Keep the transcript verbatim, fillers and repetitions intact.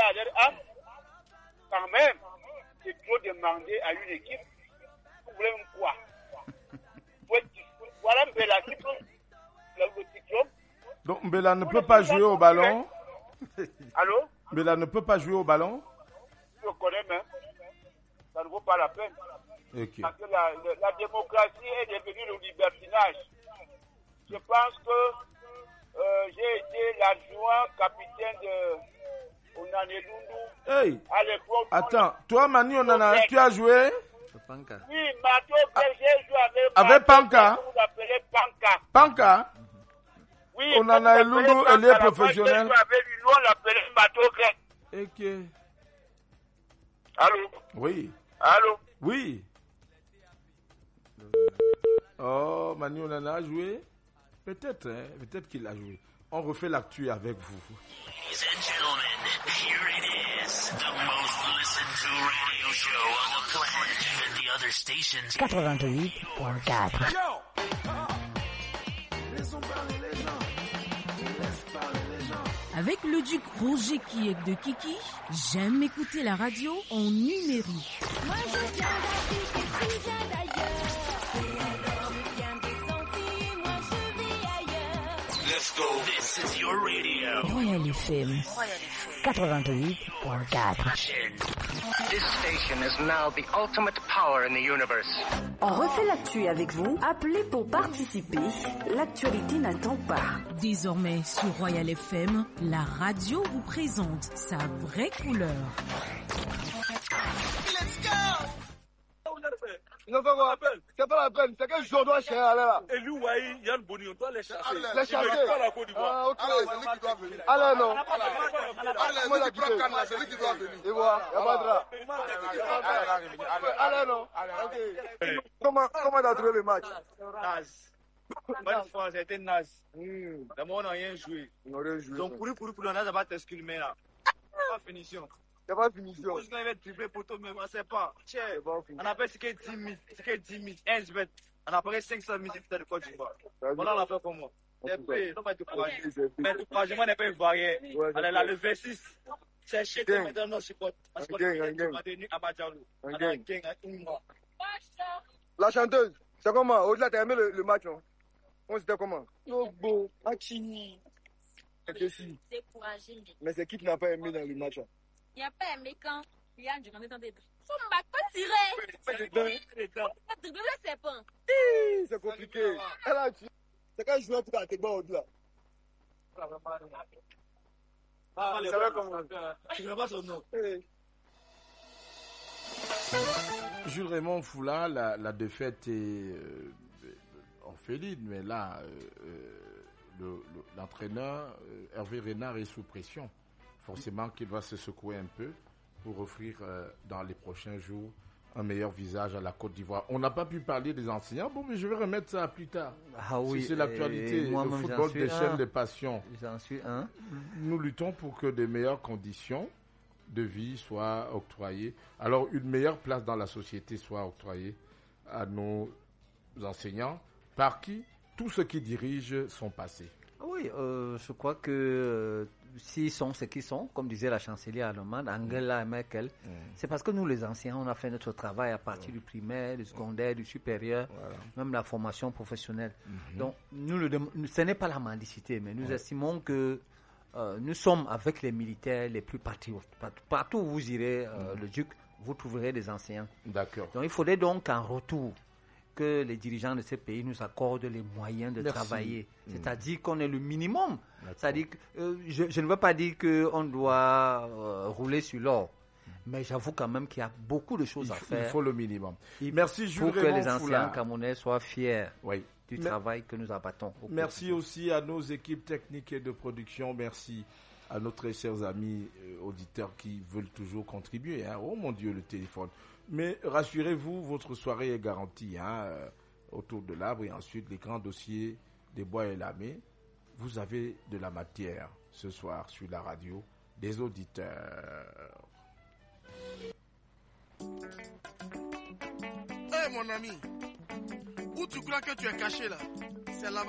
à leur âme. Quand même, c'est trop demander à une équipe. Vous voulez même quoi? Voilà Mbella qui peut le diplôme. Donc Mbella ne peut pas jouer au ballon. Allô? Mbella ne peut pas jouer au ballon. Je connais même. Ça ne vaut pas la peine. Okay. Parce que la, la, la démocratie est devenue le libertinage. Je pense que euh, j'ai été l'adjoint capitaine de Onane Lundu. Hey. À l'époque. Attends, toi Mani Onana, tu as joué? Panka. Oui, Mato j'ai joué avec Avec Panka. Vous l'appelez Panka. Panka? Oui, Onana Lundu, elle est professionnelle. J'ai joué avec lui, nous on l'appelait Mato Grec. Ok. Allô? Oui. Allô? Oui. Oh, Mani Onana a joué? Peut-être, hein? Peut-être qu'il a joué. On refait l'actu avec vous. Ladies and gentlemen, here it is, the most listened to radio show on the planet, even the other stations. quatre-vingt-huit point quatre. Avec le duc Roger qui est de Kiki, j'aime écouter la radio en numérique. Moi je viens d'Afrique et tu viens d'ailleurs. Je viens des Antilles et moi je vis ailleurs. Let's go. This is your radio. Royal F M quatre-vingt-huit point quatre. This station is now the ultimate power in the universe. On refait l'actu avec vous. Appelez pour participer. L'actualité n'attend pas. Désormais sur Royal F M, la radio vous présente sa vraie couleur. Let's go! Non, pas quoi. C'est pas la peine. C'est que je dois chercher là. Et lui, ouais, Yann Boni, on doit les chercher. Les chercher. Pas la Côte d'Ivoire. Ah, ok. Alors, c'est lui qui doit venir. Alors, non. Alors, lui qui prend Cannes, c'est lui qui doit venir. Et voilà, il n'y a pas de drap. Alors, non. Ok. Comment, comment t'as trouvé le match? Naze. Bonne fois, c'était naze. D'abord, on n'a rien joué. On n'a rien joué. Donc, pour lui, pour lui, pour lui, on a d'abord t'exclamer là. Pas finition. Il n'y a pas de finition. Je vais tripler pour toi, mais on ne sait pas. Tiens, on appelle ce qui est dix mille, ce qui est dix mille, onze bêtes. On appelle cinq cent mille de Côte d'Ivoire. Voilà, on a fait comme moi. C'est peu, non pas de courage. Mais le courage, moi, n'est pas varié. Allez, là, le V six. C'est chez toi, maintenant, non, je porte. Parce que je suis venu à Badjalou. On a un gang à tout le monde. La chanteuse, c'est comment? Au-delà, t'as aimé le, le match, non? On c'était comment? Oh, beau, Achini. C'est courageux. Mais c'est qui qui n'a pas aimé dans le match? Il n'y a pas aimé quand Yann du dans des son m'a pas tiré. C'est pas. C'est compliqué. Elle a tué. C'est quand je jouais pour la bas au-delà. Ah, c'est vrai comment. Tu ne vois pas son nom. Jules Raymond Foula, la, la défaite est euh, orpheline, mais là, euh, le, le, l'entraîneur euh, Hervé Renard est sous pression. Forcément qu'il va se secouer un peu pour offrir euh, dans les prochains jours un meilleur visage à la Côte d'Ivoire. On n'a pas pu parler des enseignants, bon, mais je vais remettre ça plus tard. Ah oui, si c'est l'actualité, le football déchaîne les passions. J'en suis un. Nous luttons pour que de meilleures conditions de vie soient octroyées. Alors, une meilleure place dans la société soit octroyée à nos enseignants, par qui tous ceux qui dirigent sont passés. Oui, euh, je crois que euh, s'ils sont ce qu'ils sont, comme disait la chancelière allemande, Angela Merkel, mmh. c'est parce que nous, les anciens, on a fait notre travail à partir mmh. du primaire, du secondaire, du supérieur, voilà. même la formation professionnelle. Mmh. Donc, nous, le, ce n'est pas la mendicité, mais nous ouais. estimons que euh, nous sommes avec les militaires les plus patriotes. Partout où vous irez, euh, mmh. le duc, vous trouverez des enseignants. D'accord. Donc, il faudrait donc en retour que les dirigeants de ces pays nous accordent les moyens de Merci. travailler. Mmh. C'est-à-dire qu'on est le minimum. D'accord. C'est-à-dire que euh, je, je ne veux pas dire qu'on doit euh, rouler sur l'or, mmh. mais j'avoue quand même qu'il y a beaucoup de choses il à faut, faire. Il faut le minimum. Il Merci Jules Pour Raymond que les anciens Foula. Camerounais soient fiers oui. du mais, travail que nous abattons. Merci aussi à nos équipes techniques et de production. Merci à nos très chers amis euh, auditeurs qui veulent toujours contribuer. Hein. Oh mon Dieu, le téléphone. Mais rassurez-vous, votre soirée est garantie hein, euh, autour de l'arbre et ensuite les grands dossiers des bois et lamés. Vous avez de la matière ce soir sur la radio, des auditeurs. Hé hey, mon ami, où tu crois que tu es caché là? C'est là-bas.